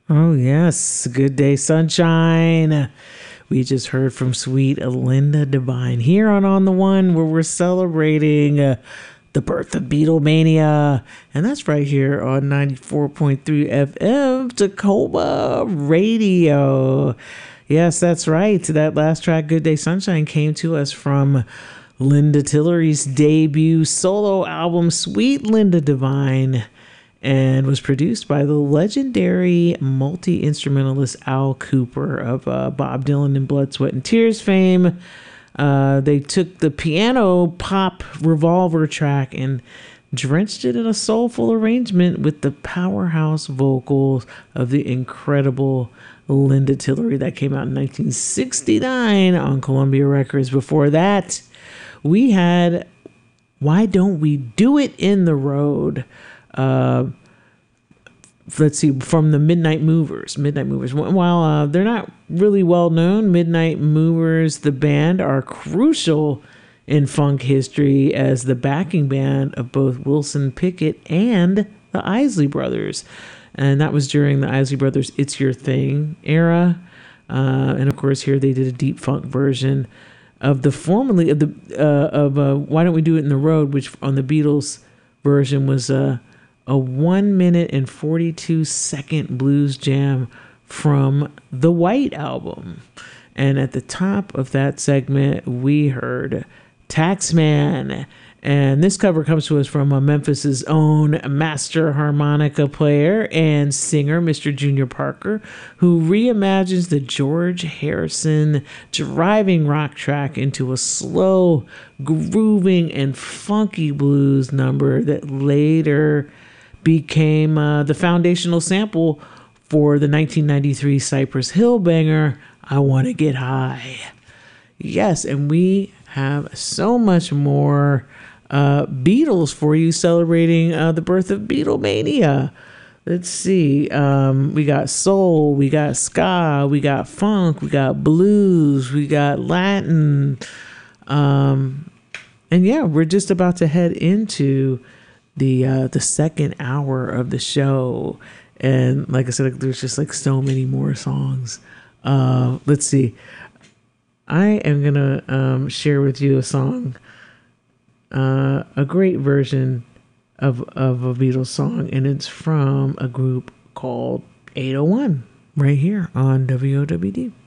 Oh, yes. Good Day Sunshine. We just heard from sweet Linda Devine here on the One, where we're celebrating the birth of Beatlemania. And that's right here on 94.3 FM Tacoma Radio. Yes, that's right. That last track, Good Day Sunshine, came to us from Linda Tillery's debut solo album, Sweet Linda Devine, and was produced by the legendary multi-instrumentalist Al Cooper of Bob Dylan and Blood, Sweat, and Tears fame. They took the piano pop Revolver track and drenched it in a soulful arrangement with the powerhouse vocals of the incredible Linda Tillery. That came out in 1969 on Columbia Records. Before that, we had Why Don't We Do It in the Road? Let's see, from the Midnight Movers. While they're not really well known, Midnight Movers, the band, are crucial in funk history as the backing band of both Wilson Pickett and the Isley Brothers. And that was during the Isley Brothers' It's Your Thing era. And of course, here they did a deep funk version of the formerly of Why Don't We Do It in the Road, which on the Beatles version was a 1 minute and 42 second blues jam from the White Album. And at the top of that segment, we heard Taxman. And this cover comes to us from Memphis's own master harmonica player and singer, Mr. Junior Parker, who reimagines the George Harrison driving rock track into a slow, grooving, and funky blues number that later became the foundational sample for the 1993 Cypress Hill banger, I Want to Get High. Yes, and we have so much more Beatles for you, celebrating the birth of Beatlemania. Let's see. We got soul, we got ska, we got funk, we got blues, we got Latin. And yeah, we're just about to head into the second hour of the show. And like I said, there's just like so many more songs. Let's see. I am gonna share with you a song, a great version of a Beatles song, and it's from a group called 801 right here on WOWD.